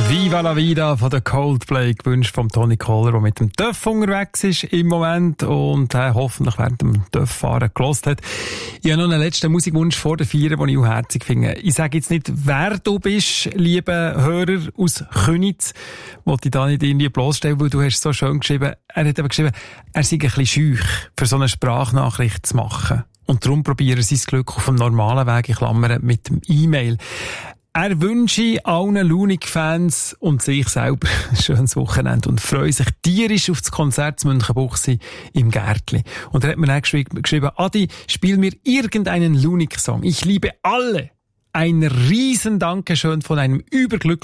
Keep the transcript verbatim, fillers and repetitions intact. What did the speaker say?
Viva la Vida von der Coldplay, gewünscht vom Tony Kohler, der mit dem Töff unterwegs ist im Moment und äh, hoffentlich während dem Töfffahren gehört hat. Ich habe noch einen letzten Musikwunsch vor der Feier, den ich auch herzig finde. Ich sage jetzt nicht, wer du bist, lieber Hörer aus Königs, wollte ich da nicht irgendwie bloßstellen, weil du hast so schön geschrieben, er hat aber geschrieben, er sei ein bisschen schüch, für so eine Sprachnachricht zu machen. Und darum probieren sie das Glück auf dem normalen Weg, in Klammern, mit dem E-Mail. Er wünsche allen Lunik-Fans und sich selber ein schönes Wochenende und freue sich tierisch auf das Konzert zu Münchenbuchsee im Gärtli. Und er hat mir dann geschrieben, geschrieben, Adi, spiel mir irgendeinen Lunik-Song. Ich liebe alle. Ein riesen Dankeschön von einem überglücklichen